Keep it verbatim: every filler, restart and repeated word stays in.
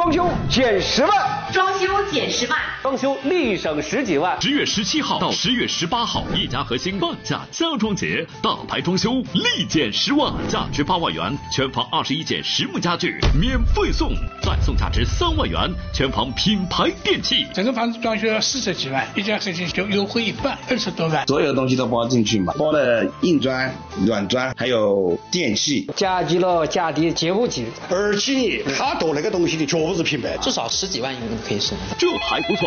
装修减十万， 装修减十万， 装修立省十几万。 十月十七号到十月十八号，一家核心半价家装节，大牌装修立减十万，价值八万元全房二十一件实木家具免费送，再送价值三万元全房品牌电器。 整个房子装修要四十几万，一家核心就优惠一半，二十多万。 所有东西都包进去嘛，包了硬砖、软砖，还有电器， 加急了价低接不起， 而且他做那个东西的绝不是平白， 至少十几万应该可以送。 这还不错，